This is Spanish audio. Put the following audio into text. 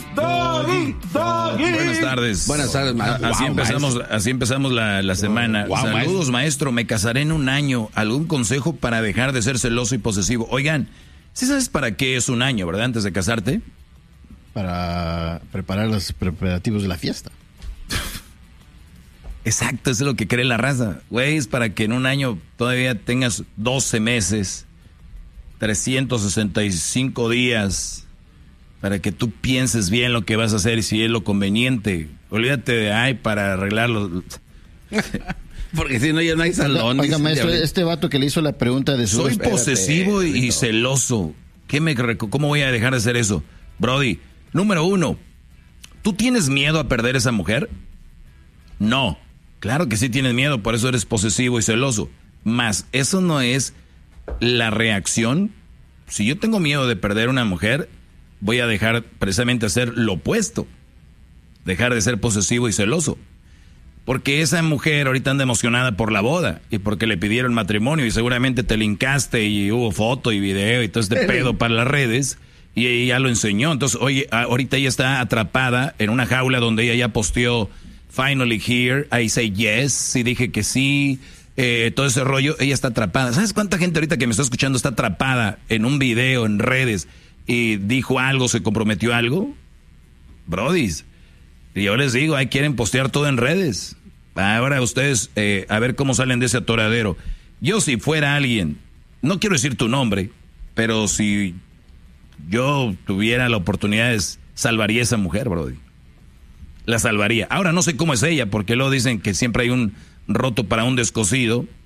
Buenas tardes. Buenas tardes, maestro. Así empezamos la semana. Wow, saludos, maestro. Me casaré en un año. ¿Algún consejo para dejar de ser celoso y posesivo? Oigan, ¿sí sabes para qué es un año, verdad? Antes de casarte. Para preparar los preparativos de la fiesta. Exacto, eso es lo que cree la raza. Güey, es para que en un año todavía tengas 12 meses, 365 días, para que tú pienses bien lo que vas a hacer y si es lo conveniente. Olvídate de, para arreglarlo. Porque si no, ya no hay salón. Oiga, maestro, este vato que le hizo la pregunta de su... Soy posesivo y celoso. ¿Cómo voy a dejar de hacer eso? Brody, número 1, ¿tú tienes miedo a perder esa mujer? No. Claro que sí tienes miedo, por eso eres posesivo y celoso. Mas eso no es la reacción. Si yo tengo miedo de perder una mujer, voy a dejar precisamente hacer lo opuesto. Dejar de ser posesivo y celoso. Porque esa mujer ahorita anda emocionada por la boda y porque le pidieron matrimonio y seguramente te linkaste y hubo foto y video y todo este pedo para las redes y ella lo enseñó. Entonces, oye, ahorita ella está atrapada en una jaula donde ella ya posteó Finally here, I say yes, sí dije que sí, todo ese rollo, ella está atrapada. ¿Sabes cuánta gente ahorita que me está escuchando está atrapada en un video, en redes, y dijo algo, se comprometió a algo? Brodis, y yo les digo, ahí quieren postear todo en redes. Ahora ustedes, a ver cómo salen de ese atoradero. Yo si fuera alguien, no quiero decir tu nombre, pero si yo tuviera la oportunidad, salvaría a esa mujer, Brody. La salvaría. Ahora no sé cómo es ella, porque luego dicen que siempre hay un roto para un descosido.